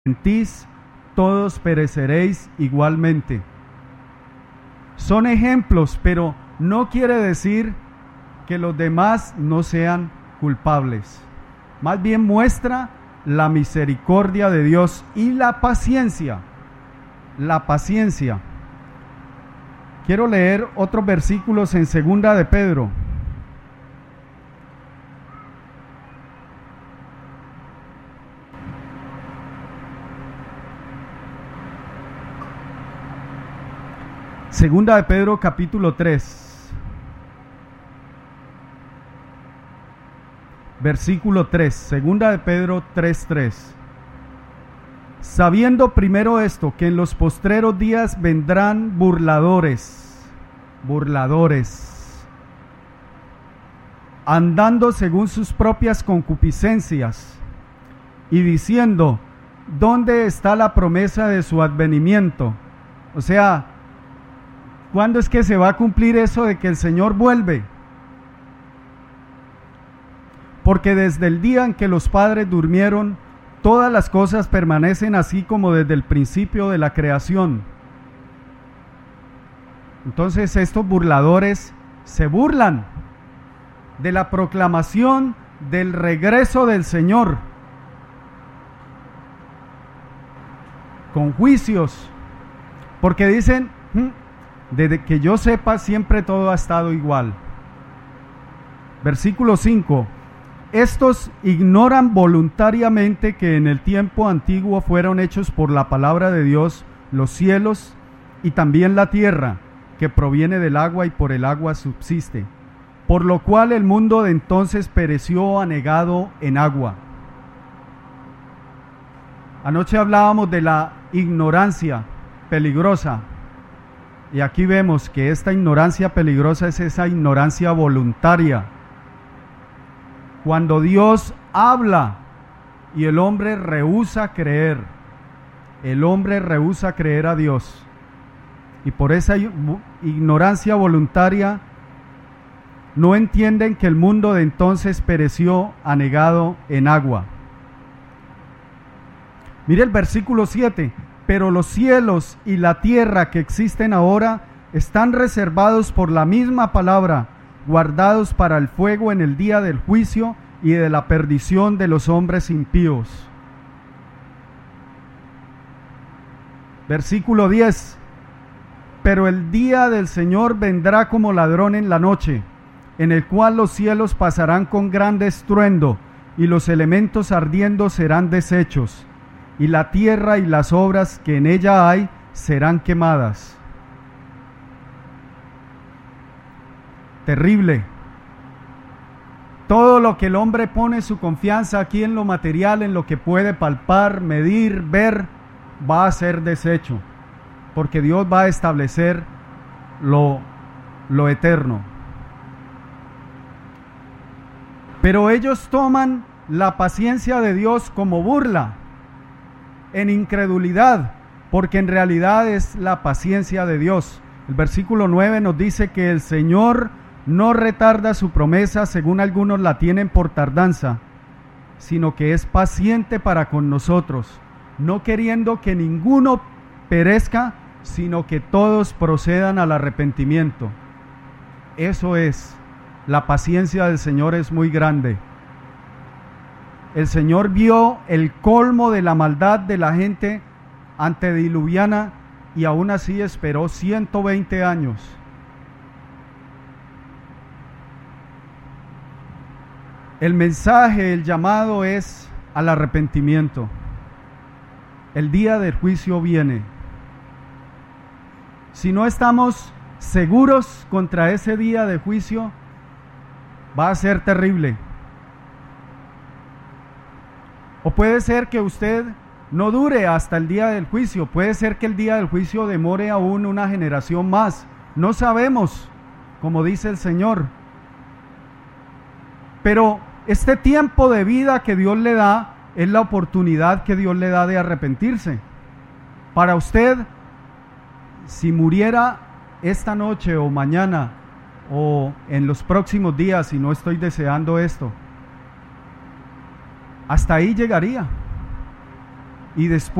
arrepentís, todos pereceréis igualmente. Son ejemplos, pero no quiere decir que los demás no sean culpables. Más bien muestra la misericordia de Dios y la paciencia. La paciencia. Quiero leer otros versículos en 2 de Pedro. Segunda de Pedro capítulo 3, versículo 3, segunda de Pedro 3:3. Sabiendo primero esto, que en los postreros días vendrán burladores, andando según sus propias concupiscencias, y diciendo, ¿dónde está la promesa de su advenimiento? O sea, ¿cuándo es que se va a cumplir eso de que el Señor vuelve? Porque desde el día en que los padres durmieron, todas las cosas permanecen así como desde el principio de la creación. Entonces estos burladores se burlan de la proclamación del regreso del Señor, con juicios, porque dicen, desde que yo sepa, siempre todo ha estado igual. Versículo 5. Estos ignoran voluntariamente que en el tiempo antiguo fueron hechos por la palabra de Dios los cielos y también la tierra, que proviene del agua y por el agua subsiste, por lo cual el mundo de entonces pereció anegado en agua. Anoche hablábamos de la ignorancia peligrosa. Y aquí vemos que esta ignorancia peligrosa es esa ignorancia voluntaria. Cuando Dios habla y el hombre rehúsa creer, el hombre rehúsa creer a Dios. Y por esa ignorancia voluntaria no entienden que el mundo de entonces pereció anegado en agua. Mire el versículo 7. Pero los cielos y la tierra que existen ahora están reservados por la misma palabra, guardados para el fuego en el día del juicio y de la perdición de los hombres impíos. Versículo 10. Pero el día del Señor vendrá como ladrón en la noche, en el cual los cielos pasarán con grande estruendo, y los elementos ardiendo serán deshechos, y la tierra y las obras que en ella hay serán quemadas. Terrible. Todo lo que el hombre pone su confianza aquí en lo material, en lo que puede palpar, medir, ver, va a ser deshecho, porque Dios va a establecer lo eterno. Pero ellos toman la paciencia de Dios como burla, en incredulidad, porque en realidad es la paciencia de Dios. El versículo 9 nos dice que el Señor no retarda su promesa, según algunos la tienen por tardanza, sino que es paciente para con nosotros, no queriendo que ninguno perezca, sino que todos procedan al arrepentimiento. Eso es, la paciencia del Señor es muy grande. El Señor vio el colmo de la maldad de la gente antediluviana y aún así esperó 120 años. El mensaje, el llamado es al arrepentimiento. El día del juicio viene. Si no estamos seguros contra ese día de juicio, va a ser terrible. O puede ser que usted no dure hasta el día del juicio. Puede ser que el día del juicio demore aún una generación más. No sabemos, como dice el Señor. Pero este tiempo de vida que Dios le da es la oportunidad que Dios le da de arrepentirse. Para usted, si muriera esta noche o mañana o en los próximos días, y no estoy deseando esto, hasta ahí llegaría. y después